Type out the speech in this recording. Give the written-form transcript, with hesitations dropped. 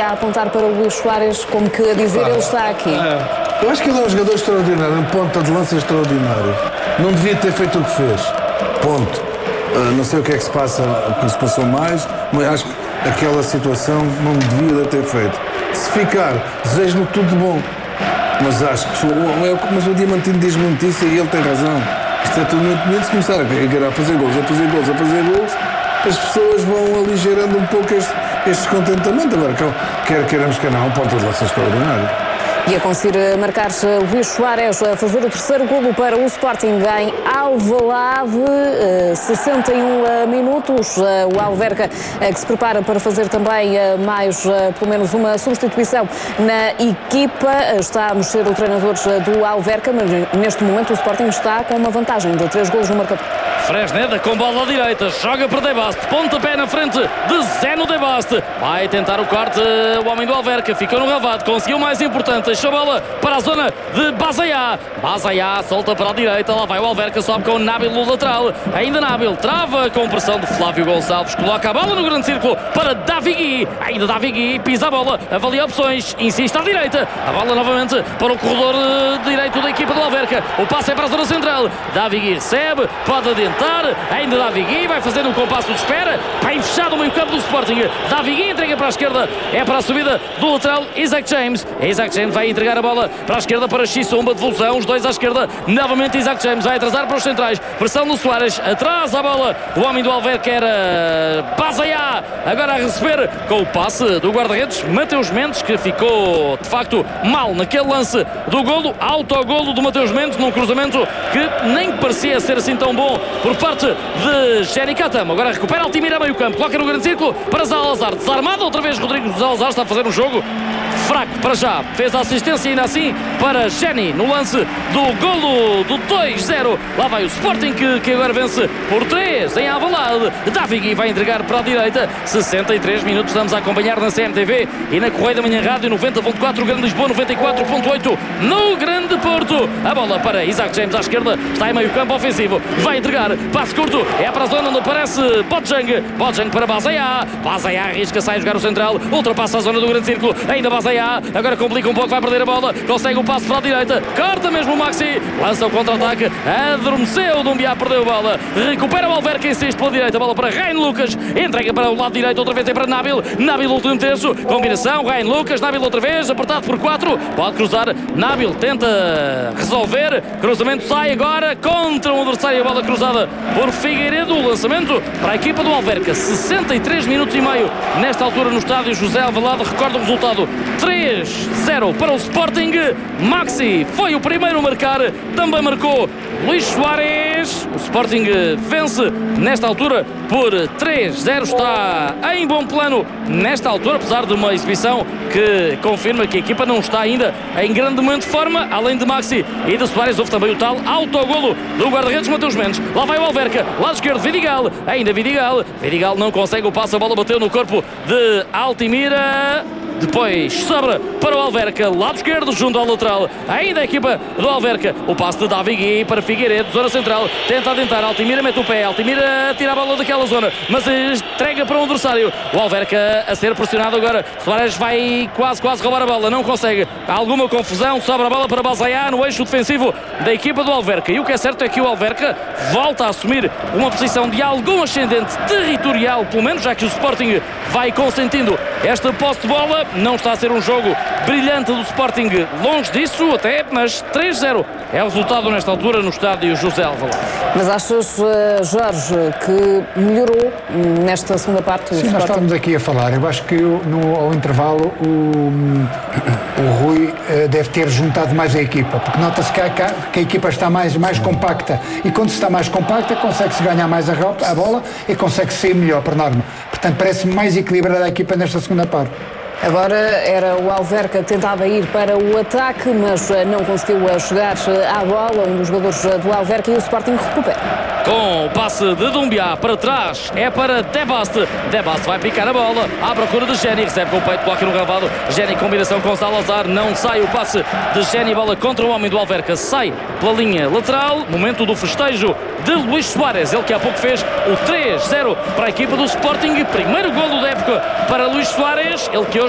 a apontar para o Luís Soares, como que a dizer, ele está aqui. Eu acho que ele é um jogador extraordinário, um ponta de lança extraordinário. Não devia ter feito o que fez. Ponto. Não sei o que é que se passa, o que se passou mais, mas acho que aquela situação não devia ter feito. Se ficar, desejo-lhe tudo de bom. Mas acho que mas o Diamantino diz muito isso e ele tem razão. Isto é tudo muito. Se começar a fazer gols, as pessoas vão aligerando um pouco este descontentamento. Agora, queremos que não, um ponta de lança extraordinário. E a conseguir marcar Luís Soares a fazer o terceiro golo para o Sporting em Alvalade, 61 minutos. O Alverca que se prepara para fazer também mais, pelo menos, uma substituição na equipa. Está a mexer o treinador do Alverca, mas neste momento o Sporting está com uma vantagem de 3 golos no marcador. Fresneda com bola à direita, joga para De Bast, pontapé na frente de Zeno De Bast, vai tentar o corte, o homem do Alverca, ficou no ravado, conseguiu o mais importante, deixou a bola para a zona de Bazaiá, solta para a direita, lá vai o Alverca, sobe com o Nábil no lateral, ainda Nábil, trava com pressão de Flávio Gonçalves, coloca a bola no grande círculo para Davigui, ainda Davigui, pisa a bola, avalia opções, insiste à direita, a bola novamente para o corredor direito da equipa do Alverca, o passe é para a zona central, Davigui recebe, pode adiantar, ainda Davigui vai fazendo um compasso de espera, bem fechado o meio campo do Sporting, Davigui entrega para a esquerda, é para a subida do lateral Isaac James vai entregar a bola para a esquerda para Xissumba, devolução, os dois à esquerda, novamente Isaac James vai atrasar para os centrais, pressão do Soares, atrasa a bola, o homem do Alverca era Bazaiá, agora a receber com o passe do guarda-redes Mateus Mendes, que ficou de facto mal naquele lance do golo, autogolo do Mateus Mendes, num cruzamento que nem parecia ser assim tão bom por parte de Jenny Catamo. Agora recupera Altimira a meio campo, coloca no grande círculo para Zalazar, desarmado outra vez Rodrigo Zalazar, está a fazer um jogo fraco para já, fez a assistência ainda assim para Jenny no lance do golo do 2-0, lá vai o Sporting que agora vence por 3 em Alvalade, Davigui vai entregar para a direita, 63 minutos estamos a acompanhar na CMTV e na Correia da Manhã Rádio 90.4, Grande Lisboa 94.8 no Grande Porto, a bola para Isaac James à esquerda, está em meio campo ofensivo, vai entregar, passe curto, é para a zona onde aparece Bojang para Bazaiá arrisca, sai a jogar o central, ultrapassa a zona do grande círculo, ainda Bazaiá, agora complica um pouco, vai perder a bola, consegue o passo para a direita, corta mesmo o Maxi, lança o contra-ataque, adormeceu, Dumbiá perdeu a bola, recupera o Alverca, insiste pela direita, a bola para Ryan Lucas, entrega para o lado direito, outra vez é para Nábil último terço, combinação, Ryan Lucas, Nábil outra vez, apertado por 4, pode cruzar, Nábil tenta resolver, cruzamento sai agora contra um adversário, a bola cruzada por Figueiredo, o lançamento para a equipa do Alverca, 63 minutos e meio nesta altura no estádio José Alvalade, recorda o resultado 3-0 para o Sporting. Maxi foi o primeiro a marcar, também marcou Luís Soares. O Sporting vence nesta altura por 3-0, está em bom plano nesta altura, apesar de uma exibição que confirma que a equipa não está ainda em grande momento de forma. Além de Maxi e de Soares, houve também o tal autogolo do guarda-redes Mateus Mendes. Lá vai o Alverca, lado esquerdo Vidigal, ainda Vidigal não consegue o passe, a bola bateu no corpo de Altimira. Depois sobra para o Alverca, lado esquerdo, junto ao lateral. Ainda a equipa do Alverca. O passe de Davigui para Figueiredo, zona central. Tenta adentrar, Altimira mete o pé. Altimira tira a bola daquela zona, mas entrega para um adversário. O Alverca a ser pressionado agora. Soares vai quase roubar a bola, não consegue. Há alguma confusão, sobra a bola para Bazaiá no eixo defensivo da equipa do Alverca. E o que é certo é que o Alverca volta a assumir uma posição de algum ascendente territorial, pelo menos, já que o Sporting vai consentindo esta posse de bola. Não está a ser um jogo brilhante do Sporting, longe disso até, mas 3-0 é o resultado nesta altura no estádio José Alvalade. Mas achas, Jorge, que melhorou nesta segunda parte? Sim, nós estávamos aqui a falar. Eu acho que ao intervalo o Rui deve ter juntado mais a equipa, porque nota-se que a equipa está mais compacta, e quando se está mais compacta consegue-se ganhar mais a bola e consegue ser melhor por norma. Portanto, parece-me mais equilibrada a equipa nesta segunda parte. Agora era o Alverca que tentava ir para o ataque, mas não conseguiu chegar à bola, um dos jogadores do Alverca, e o Sporting recupera. Com o passe de Dumbiá para trás, é para De Bast vai picar a bola, à procura de Jenny, recebe com o peito, coloca no gravado, Jenny combinação com Salazar, não sai o passe de Jenny, bola contra o homem do Alverca, sai pela linha lateral, momento do festejo de Luís Soares, ele que há pouco fez o 3-0 para a equipa do Sporting, primeiro golo da época para Luís Soares, ele que hoje